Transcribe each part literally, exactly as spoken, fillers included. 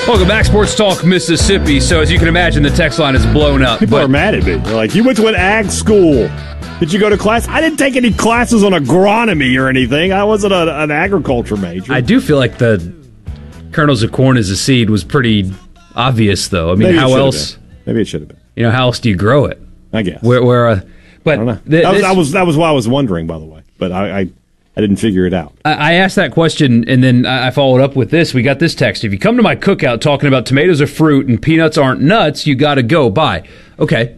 Welcome back, Sports Talk Mississippi. So as you can imagine, the text line is blown up. People but are mad at me. They're like, you went to an ag school. Did you go to class? I didn't take any classes on agronomy or anything. I wasn't a, an agriculture major. I do feel like the kernels of corn as a seed was pretty obvious, though. I mean, Maybe how else? Been. Maybe it should have been. You know, how else do you grow it? I guess. Where, where uh, but I don't know. Th- that, was, this, that was that was why I was wondering, by the way. But I, I, I didn't figure it out. I, I asked that question, and then I followed up with this. We got this text. If you come to my cookout talking about tomatoes are fruit and peanuts aren't nuts, you got to go. Bye. Okay.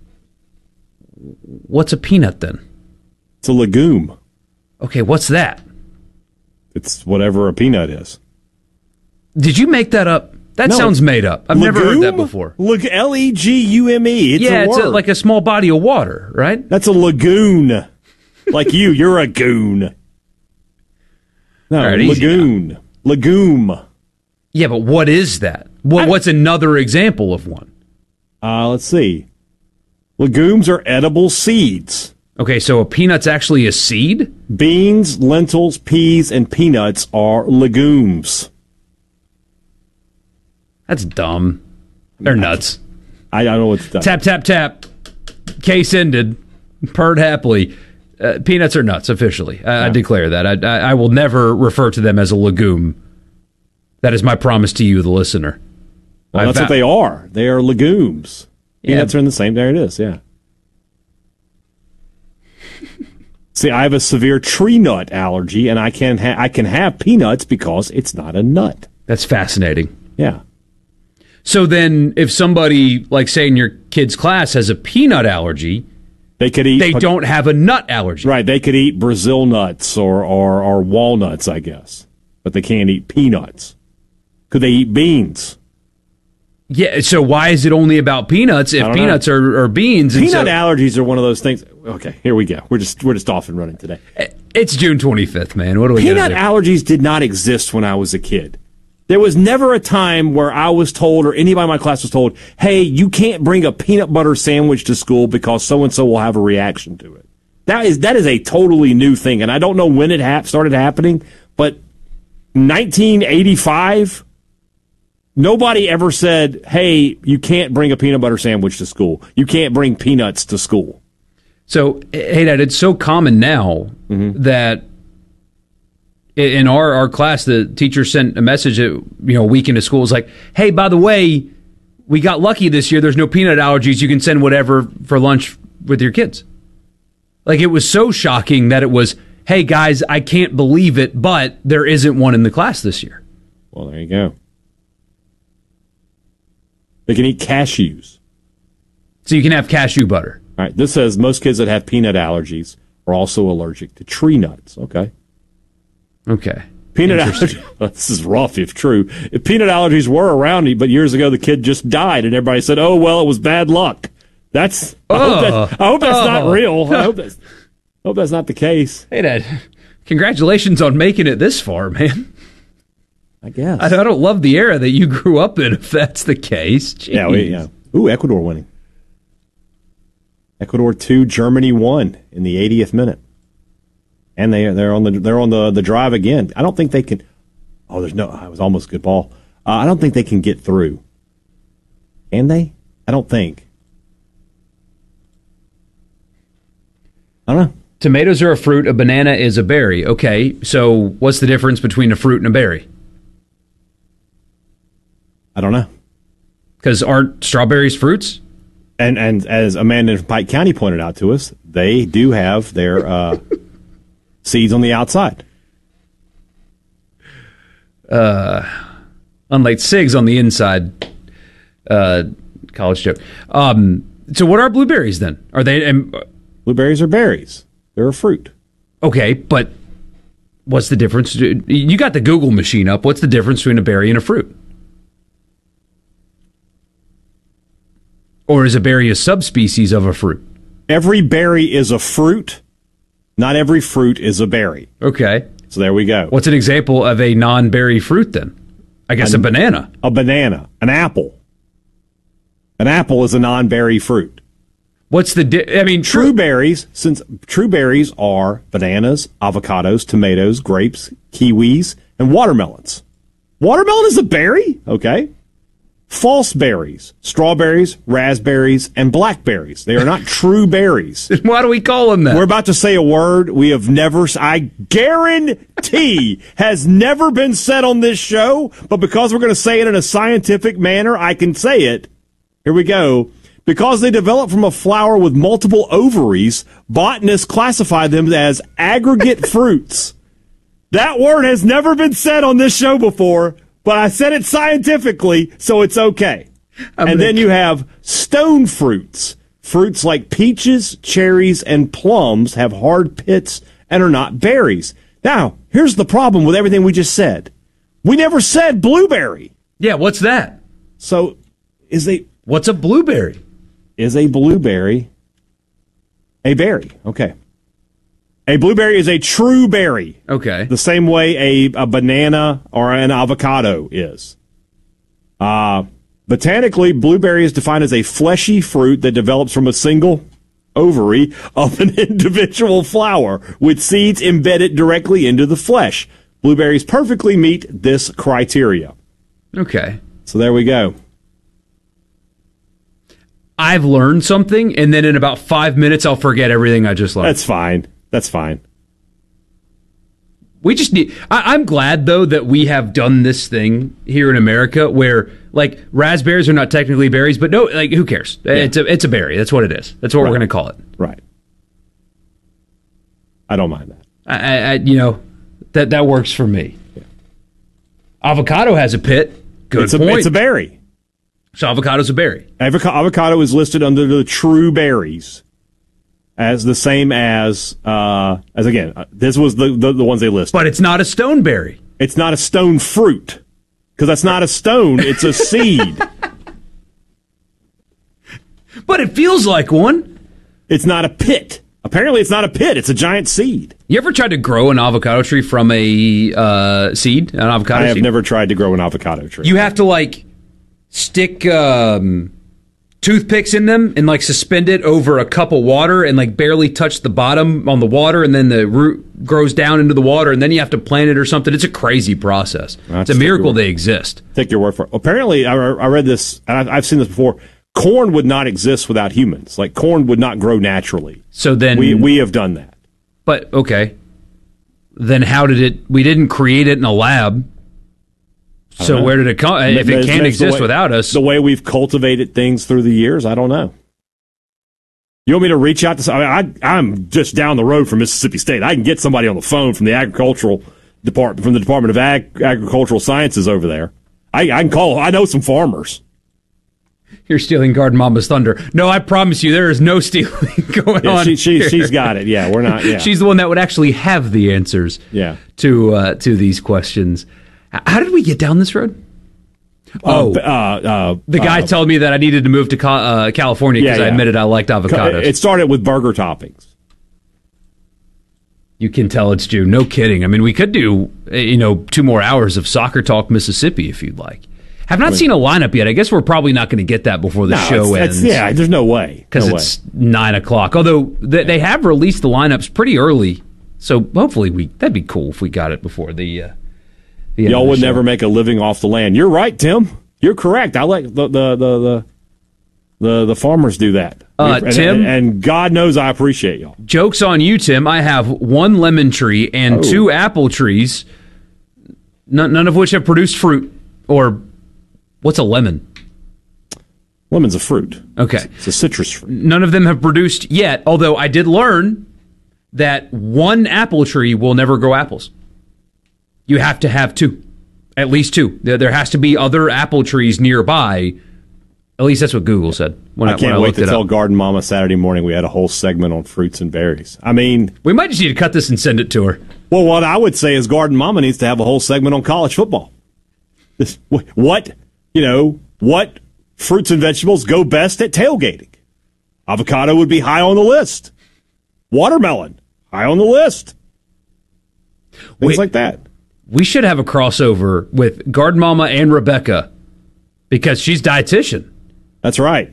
What's a peanut then? It's a legume. Okay, what's that? It's whatever a peanut is. Did you make that up? That No. sounds made up. I've Legume? never heard that before. Look, L E G U M E. It's yeah, a it's word. a, like a small body of water, right? That's a lagoon. Like you, you're a goon. No, All right, easy lagoon. Legume. Yeah, but what is that? What, what's another example of one? Uh, let's see. Legumes are edible seeds. Okay, so a peanut's actually a seed? Beans, lentils, peas, and peanuts are legumes. That's dumb. They're nuts. I, I don't know what's done. Tap, tap, tap. Case ended. Purred happily. Uh, peanuts are nuts, officially. I, I declare that. I, I, I will never refer to them as a legume. That is my promise to you, the listener. Well, I that's va- what they are. They are legumes. Yeah. Peanuts are in the same. There it is, yeah. See, I have a severe tree nut allergy, and I can ha- I can have peanuts because it's not a nut. That's fascinating. Yeah. So then, if somebody, like say in your kid's class, has a peanut allergy, They could eat. they don't have a nut allergy. Right, they could eat Brazil nuts or, or, or walnuts, I guess. But they can't eat peanuts. Could they eat beans? Yeah, so why is it only about peanuts if don't peanuts are, are beans? And Peanut so, allergies are one of those things. Okay, here we go. We're just we're just off and running today. it's June twenty-fifth, man. What do we Peanut got? allergies did not exist when I was a kid. There was never a time where I was told or anybody in my class was told, hey, you can't bring a peanut butter sandwich to school because so-and-so will have a reaction to it. That is that is a totally new thing, and I don't know when it ha- started happening, but nineteen eighty-five, nobody ever said, hey, you can't bring a peanut butter sandwich to school. You can't bring peanuts to school. So, hey, Dad, it's so common now Mm-hmm. that in our, our class, the teacher sent a message, at, you know, a week into school. It was like, hey, by the way, we got lucky this year. There's no peanut allergies. You can send whatever for lunch with your kids. Like, it was so shocking that it was, hey, guys, I can't believe it, but there isn't one in the class this year. Well, there you go. They can eat cashews. So you can have cashew butter. All right, this says most kids that have peanut allergies are also allergic to tree nuts. Okay. Okay. Peanut allergies. This is rough if true. If peanut allergies were around, but years ago the kid just died, and everybody said, "Oh well, it was bad luck." That's. I hope, that, I hope that's Oh. not real. I hope that's. I hope that's not the case. Hey, Dad, congratulations on making it this far, man. I guess. I don't love the era that you grew up in, if that's the case. Jeez. Yeah. We, yeah. Ooh, Ecuador winning. Ecuador two, Germany one in the eightieth minute, and they they're on the they're on the, the drive again. I don't think they can. Oh, there's no. It was almost a good ball. Uh, I don't think they can get through. Can they? I don't think. I don't know. Tomatoes are a fruit. A banana is a berry. Okay, so what's the difference between a fruit and a berry? I don't know. Because aren't strawberries fruits? And and as Amanda from Pike County pointed out to us, they do have their uh, seeds on the outside. Uh, unlike cigs on the inside. Uh, college joke. Um, so what are blueberries then? Are they? Um, Blueberries are berries. They're a fruit. okay, but what's the difference? You got the Google machine up. What's the difference between a berry and a fruit? Or is a berry a subspecies of a fruit? Every berry is a fruit. Not every fruit is a berry. Okay. So there we go. What's an example of a non-berry fruit then? I guess a, a banana. A banana. An apple. An apple is a non-berry fruit. What's the... Di- I mean, True berries, since true berries are bananas, avocados, tomatoes, grapes, kiwis, and watermelons. Watermelon is a berry? Okay. false berries, strawberries, raspberries, and blackberries. They are not true berries. Why do we call them that? We're about to say a word we have never, I guarantee, has never been said on this show, but because we're going to say it in a scientific manner, I can say it. Here we go. Because they develop from a flower with multiple ovaries, botanists classify them as aggregate fruits. That word has never been said on this show before, but I said it scientifically, so it's okay. I'm and then you have stone fruits. Fruits like peaches, cherries, and plums have hard pits and are not berries. Now, here's the problem with everything we just said. We never said blueberry. Yeah, what's that? So, is a what's a blueberry? Is a blueberry a berry? Okay. A blueberry is a true berry. Okay. The same way a, a banana or an avocado is. Uh, botanically, blueberry is defined as a fleshy fruit that develops from a single ovary of an individual flower with seeds embedded directly into the flesh. Blueberries perfectly meet this criteria. Okay. So there we go. I've learned something, and then in about five minutes, I'll forget everything I just learned. That's fine. That's fine. We just need. I, I'm glad though that we have done this thing here in America, where like raspberries are not technically berries, but no, like who cares? Yeah. It's a it's a berry. That's what it is. That's what right. we're going to call it. Right. I don't mind that. I, I you know that that works for me. Yeah. Avocado has a pit. Good it's point. A, it's a berry. So avocado's a berry. Avoc- avocado is listed under the true berries as the same as, uh, as again, uh, this was the, the, the ones they listed. But it's not a stone berry. It's not a stone fruit, because that's not a stone, it's a seed. But it feels like one. It's not a pit. Apparently it's not a pit, it's a giant seed. You ever tried to grow an avocado tree from a uh, seed, an avocado I have seed? never tried to grow an avocado tree. You have to, like, stick um, toothpicks in them and like suspend it over a cup of water and like barely touch the bottom on the water, and then the root grows down into the water, and then you have to plant it or something. It's a crazy process. That's it's a miracle they exist. Take your word for it. Apparently, I, I read this, and I've seen this before. Corn would not exist without humans. Like corn would not grow naturally. So then we we have done that. But okay, then how did it? We didn't create it in a lab. So where did it come? If it can't exist way, without us, the way we've cultivated things through the years, I don't know. You want me to reach out to? I mean, I, I'm just down the road from Mississippi State. I can get somebody on the phone from the agricultural department, from the Department of Ag, Agricultural Sciences over there. I, I can call. I know some farmers. You're stealing Garden Mama's thunder. No, I promise you, there is no stealing going yeah, on. She, she, here. She's got it. Yeah, we're not. Yeah. She's the one that would actually have the answers. Yeah. to uh, to these questions. How did we get down this road? Oh, uh, uh, uh, the guy uh, told me that I needed to move to uh, California because yeah, yeah. I admitted I liked avocados. It started with burger toppings. You can tell it's June. No kidding. I mean, we could do you know two more hours of Soccer Talk Mississippi if you'd like. Have not I mean, seen a lineup yet. I guess we're probably not going to get that before the no, show it's, ends. It's, yeah, there's no way because no it's way. nine o'clock. Although they, they have released the lineups pretty early, so hopefully we that'd be cool if we got it before the. Uh, the Y'all would never make a living off the land. You're right, Tim. You're correct. I like the the the the the, the farmers do that. Uh, and, Tim, and, and God knows I appreciate y'all. Joke's on you, Tim. I have one lemon tree and oh. two apple trees, none, none of which have produced fruit. Or what's a lemon? Lemon's a fruit. Okay. It's, it's a citrus fruit. None of them have produced yet, although I did learn that one apple tree will never grow apples. You have to have two. At least two. There, there has to be other apple trees nearby. At least that's what Google said. When I, I can't when I wait to tell up. Garden Mama Saturday morning we had a whole segment on fruits and berries. I mean... We might just need to cut this and send it to her. Well, what I would say is Garden Mama needs to have a whole segment on college football. This, what, you know, what fruits and vegetables go best at tailgating? Avocado would be high on the list. Watermelon, high on the list. Things Wait, like that. We should have a crossover with Garden Mama and Rebecca because she's dietitian. That's right.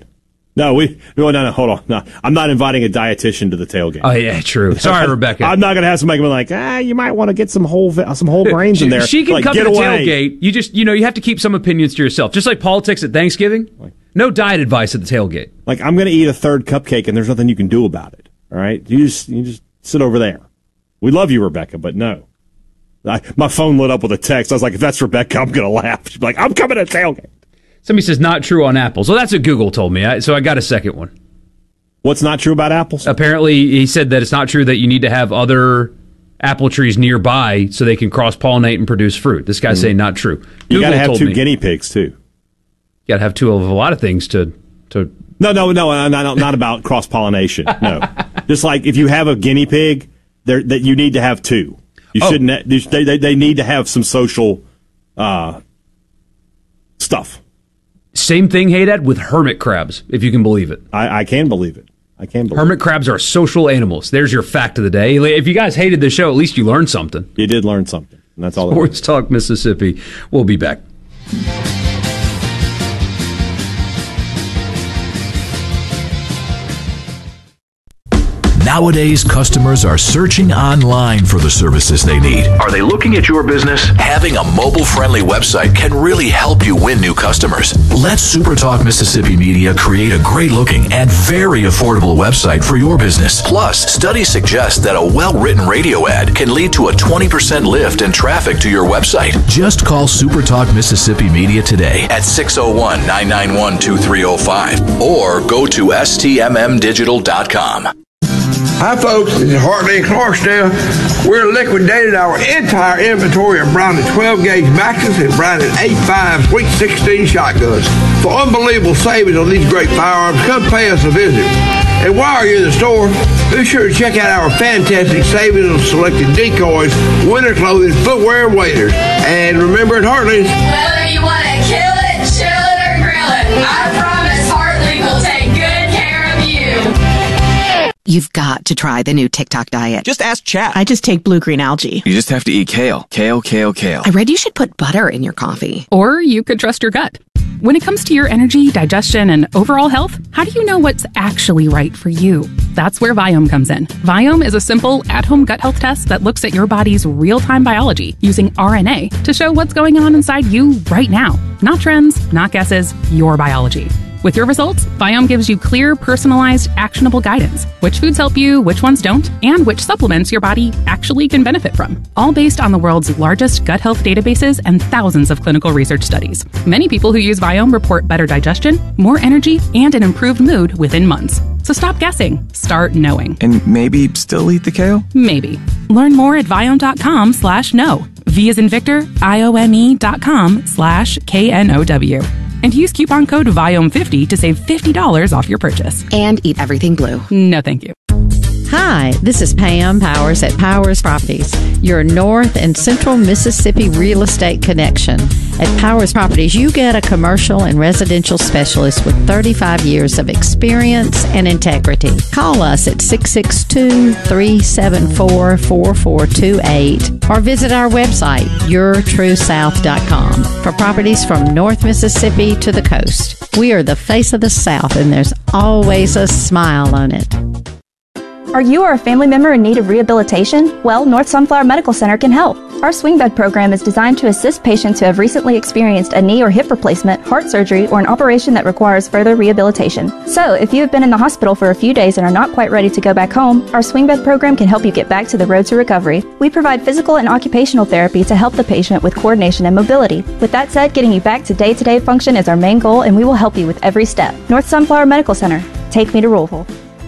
No, we no no no. Hold on, no. I'm not inviting a dietitian to the tailgate. Oh yeah, true. Sorry, Rebecca. I'm not going to have somebody come in like, ah, you might want to get some whole some whole grains she, in there. She can like, come get to the away. tailgate. You just you know you have to keep some opinions to yourself. Just like politics at Thanksgiving. No diet advice at the tailgate. Like, I'm going to eat a third cupcake, and there's nothing you can do about it. All right, you just you just sit over there. We love you, Rebecca, but no. I, my phone lit up with a text. I was like, if that's Rebecca, I'm going to laugh. She'd be like, I'm coming to tailgate. Somebody says not true on apples. Well, that's what Google told me. I, so I got a second one. What's not true about apples? Apparently, he said that it's not true that you need to have other apple trees nearby so they can cross-pollinate and produce fruit. This guy's mm. saying not true. You got to have two me, guinea pigs, too. You got to have two of a lot of things to... to no, no, no, not, not about cross-pollination. No. Just like if you have a guinea pig, that you need to have two. You oh. shouldn't... They, they, they need to have some social uh, stuff. Same thing, Haydad, with hermit crabs, if you can believe it. I, I can believe it. I can believe Hermit it. crabs are social animals. There's your fact of the day. If you guys hated the show, at least you learned something. You did learn something. And that's all. Sports Talk Mississippi. We'll be back. Nowadays, customers are searching online for the services they need. Are they looking at your business? Having a mobile-friendly website can really help you win new customers. Let SuperTalk Mississippi Media create a great-looking and very affordable website for your business. Plus, studies suggest that a well-written radio ad can lead to a twenty percent lift in traffic to your website. Just call SuperTalk Mississippi Media today at six oh one, nine nine one, two three oh five or go to S T M M digital dot com. Hi folks, this is Hartley and Clarksdale. We're liquidating our entire inventory of Browning twelve gauge Maxes and Browning eight five Sweet sixteen shotguns. For unbelievable savings on these great firearms, come pay us a visit. And while you're in the store, be sure to check out our fantastic savings on selected decoys, winter clothing, footwear, and waders. And remember at Hartley's, whether you want to kill it, chill it, or grill it, I promise Hartley will take good care of you. You've got to try the new TikTok diet. Just ask Chat. I just take blue-green algae. You just have to eat kale. Kale, kale, kale. I read you should put butter in your coffee. Or you could trust your gut. When it comes to your energy, digestion, and overall health, how do you know what's actually right for you? That's where Viome comes in. Viome is a simple, at-home gut health test that looks at your body's real-time biology using R N A to show what's going on inside you right now. Not trends, not guesses, your biology. With your results, Viome gives you clear, personalized, actionable guidance. Which foods help you, which ones don't, and which supplements your body actually can benefit from. All based on the world's largest gut health databases and thousands of clinical research studies. Many people who use Viome report better digestion, more energy, and an improved mood within months. So stop guessing. Start knowing. And maybe still eat the kale? Maybe. Learn more at Viome.com slash know. V as in Victor, I O M E dot com slash K N O W. And use coupon code Viome fifty to save fifty dollars off your purchase. And eat everything blue. No, thank you. Hi, this is Pam Powers at Powers Properties, your North and Central Mississippi real estate connection. At Powers Properties, you get a commercial and residential specialist with thirty-five years of experience and integrity. Call us at six six two, three seven four, four four two eight or visit our website, your true south dot com, for properties from North Mississippi to the coast. We are the face of the South, and there's always a smile on it. Are you or a family member in need of rehabilitation? Well, North Sunflower Medical Center can help. Our swing bed program is designed to assist patients who have recently experienced a knee or hip replacement, heart surgery, or an operation that requires further rehabilitation. So, if you have been in the hospital for a few days and are not quite ready to go back home, our swing bed program can help you get back to the road to recovery. We provide physical and occupational therapy to help the patient with coordination and mobility. With that said, getting you back to day-to-day function is our main goal, and we will help you with every step. North Sunflower Medical Center. Take me to Louisville.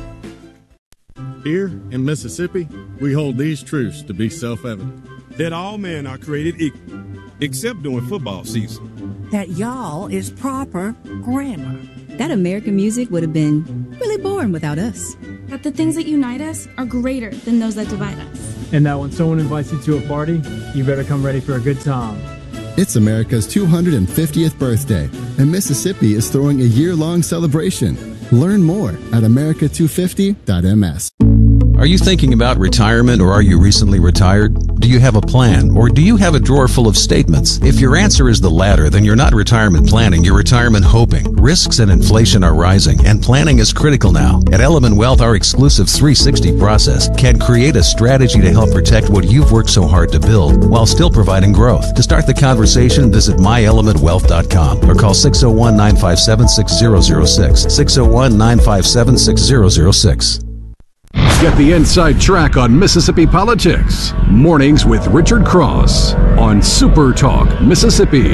Here in Mississippi, we hold these truths to be self-evident. That all men are created equal, except during football season. That y'all is proper grammar. That American music would have been really boring without us. That the things that unite us are greater than those that divide us. And that when someone invites you to a party, you better come ready for a good time. It's America's two hundred fiftieth birthday, and Mississippi is throwing a year-long celebration. Learn more at america two fifty dot m s. Are you thinking about retirement, or are you recently retired? Do you have a plan, or do you have a drawer full of statements? If your answer is the latter, then you're not retirement planning, you're retirement hoping. Risks and inflation are rising, and planning is critical now. At Element Wealth, our exclusive three sixty process can create a strategy to help protect what you've worked so hard to build while still providing growth. To start the conversation, visit my element wealth dot com or call six oh one, nine five seven, six oh oh six, six oh one, nine five seven, six oh oh six. Get the inside track on Mississippi politics. Mornings with Richard Cross on Super Talk Mississippi.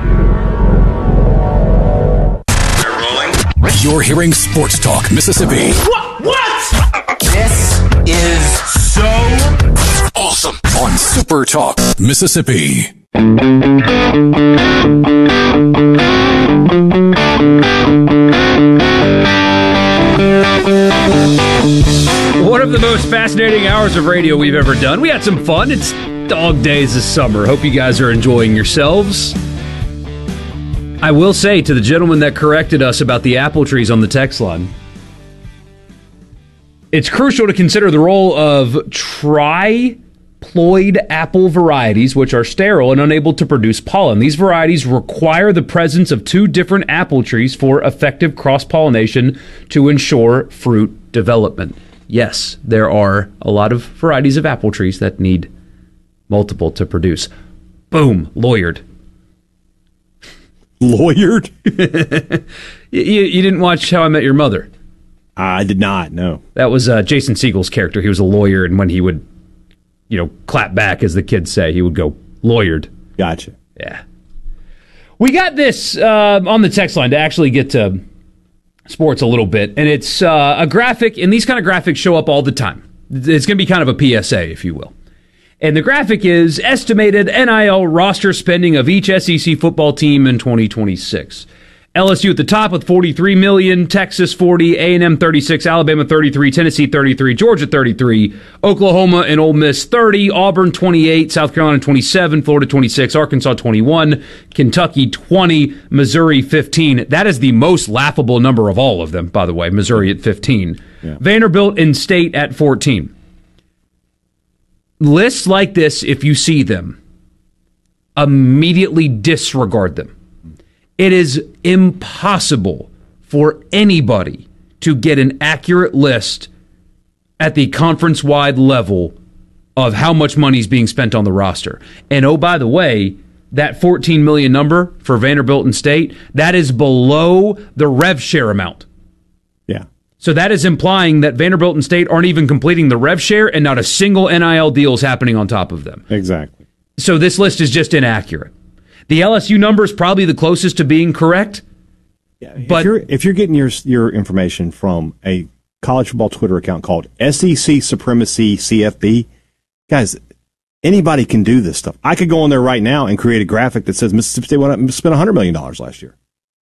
We're rolling. You're hearing Sports Talk Mississippi. What? What? This is so awesome on Super Talk Mississippi. One of the most fascinating hours of radio we've ever done. We had some fun. It's dog days this summer. Hope you guys are enjoying yourselves. I will say to the gentleman that corrected us about the apple trees on the text line, it's crucial to consider the role of triploid apple varieties, which are sterile and unable to produce pollen. These varieties require the presence of two different apple trees for effective cross-pollination to ensure fruit development. Yes, there are a lot of varieties of apple trees that need multiple to produce. Boom, lawyered. Lawyered? you, you didn't watch How I Met Your Mother? I did not, no. That was uh, Jason Segel's character. He was a lawyer, and when he would, you know, clap back, as the kids say, he would go, lawyered. Gotcha. Yeah. We got this uh, on the text line to actually get to sports a little bit, and it's uh, a graphic, and these kind of graphics show up all the time. It's going to be kind of a P S A, if you will. And the graphic is estimated N I L roster spending of each S E C football team in twenty twenty-six. L S U at the top with forty-three million dollars, Texas forty, A and M thirty-six, Alabama thirty-three, Tennessee thirty-three, Georgia thirty-three, Oklahoma and Ole Miss thirty, Auburn twenty-eight, South Carolina twenty-seven, Florida twenty-six, Arkansas twenty-one, Kentucky twenty, Missouri fifteen. That is the most laughable number of all of them, by the way, Missouri at fifteen. Yeah. Vanderbilt and State at fourteen. Lists like this, if you see them, immediately disregard them. It is impossible for anybody to get an accurate list at the conference-wide level of how much money is being spent on the roster. And oh, by the way, that fourteen million dollars number for Vanderbilt and State, that is below the rev share amount. Yeah. So that is implying that Vanderbilt and State aren't even completing the rev share, and not a single N I L deal is happening on top of them. Exactly. So this list is just inaccurate. The L S U number is probably the closest to being correct. Yeah, but if you're, if you're getting your your information from a college football Twitter account called S E C Supremacy C F B, guys, anybody can do this stuff. I could go on there right now and create a graphic that says Mississippi State went up, spent one hundred million dollars last year.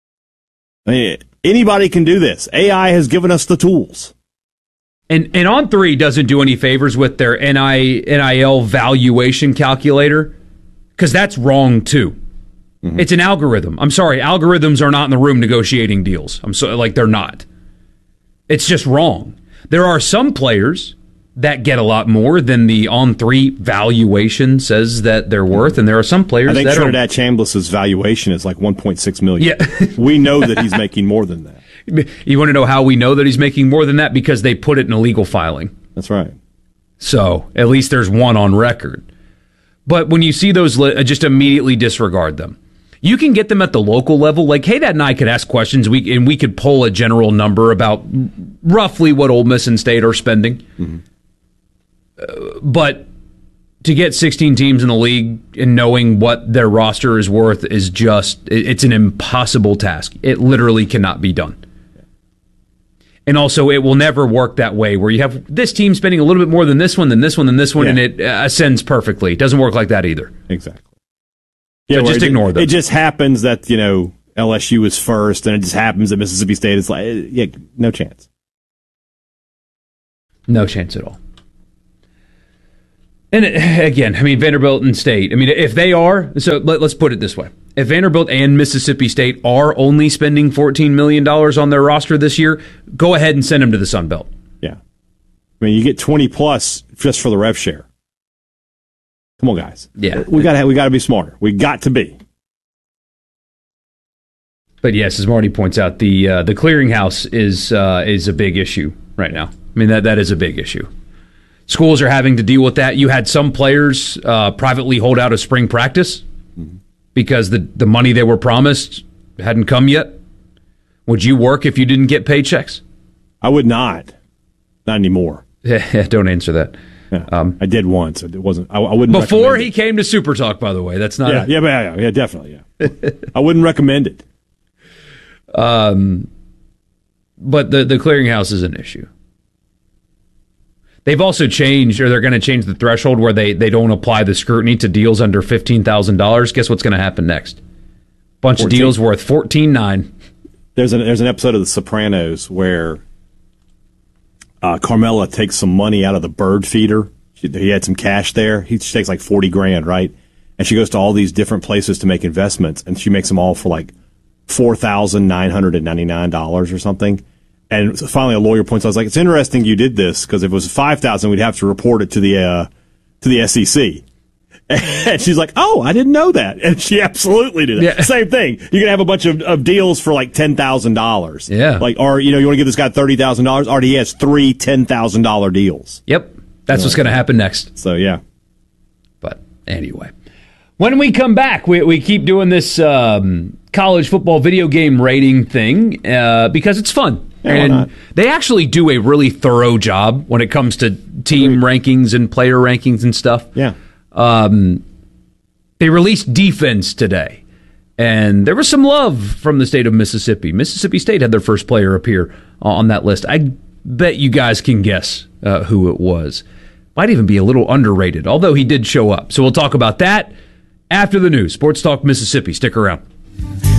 I mean, anybody can do this. A I has given us the tools. And and On three doesn't do any favors with their N I L valuation calculator, because that's wrong too. Mm-hmm. It's an algorithm. I'm sorry, algorithms are not in the room negotiating deals. I'm so like they're not. It's just wrong. There are some players that get a lot more than the On three valuation says that they're worth, and there are some players I think that Trinidad Chambliss's valuation is like one point six million dollars. Yeah. We know that he's making more than that. You want to know how we know that he's making more than that? Because they put it in a legal filing. That's right. So at least there's one on record. But when you see those, li- just immediately disregard them. You can get them at the local level. Like, hey, Dad and I could ask questions, we and we could pull a general number about roughly what Ole Miss and State are spending. Mm-hmm. Uh, but to get sixteen teams in the league and knowing what their roster is worth is just, it, it's an impossible task. It literally cannot be done. And also, it will never work that way where you have this team spending a little bit more than this one, than this one, than this one, yeah. and it uh, ascends perfectly. It doesn't work like that either. Exactly. So yeah, just it, ignore them. It just happens that, you know, L S U is first, and it just happens that Mississippi State is like, yeah, no chance. No chance at all. And it, again, I mean, Vanderbilt and State, I mean, if they are, so let, let's put it this way. If Vanderbilt and Mississippi State are only spending fourteen million dollars on their roster this year, go ahead and send them to the Sun Belt. Yeah. I mean, you get twenty plus just for the rev share. Come on, guys. Yeah, we got to we got to be smarter. We got to be. But yes, as Marty points out, the uh, the clearinghouse is uh, is a big issue right now. I mean, that that is a big issue. Schools are having to deal with that. You had some players uh, privately hold out a spring practice mm-hmm. because the, the money they were promised hadn't come yet. Would you work if you didn't get paychecks? I would not. Not anymore. Yeah, don't answer that. Yeah, um, I did once. It wasn't. I, I wouldn't. Before he came to Super Talk, by the way. That's not. Yeah, a, yeah, yeah, yeah, definitely. Yeah, I wouldn't recommend it. Um, but the the clearinghouse is an issue. They've also changed, or they're going to change the threshold where they, they don't apply the scrutiny to deals under fifteen thousand dollars. Guess what's going to happen next? Bunch fourteen of deals worth fourteen nine. There's an there's an episode of The Sopranos where uh, Carmela takes some money out of the bird feeder. She, he had some cash there. He she takes like forty grand, right? And she goes to all these different places to make investments, and she makes them all for like four thousand nine hundred ninety nine dollars or something. And finally, a lawyer points out, "I was like, it's interesting you did this because if it was five thousand, we'd have to report it to the uh, to the S E C." And she's like, "Oh, I didn't know that." And she absolutely did. Yeah. Same thing. You can have a bunch of, of deals for like ten thousand dollars. Yeah. Like, or you know, you want to give this guy thirty thousand dollars. Already has three ten thousand dollar deals. Yep, that's yeah. what's going to happen next. So yeah. But anyway, when we come back, we we keep doing this um, college football video game rating thing uh, because it's fun. Yeah, and they actually do a really thorough job when it comes to team Great. rankings and player rankings and stuff. Yeah. Um, they released defense today, and there was some love from the state of Mississippi. Mississippi State had their first player appear on that list. I bet you guys can guess uh, who it was. Might even be a little underrated, although he did show up. So we'll talk about that after the news. Sports Talk Mississippi. Stick around.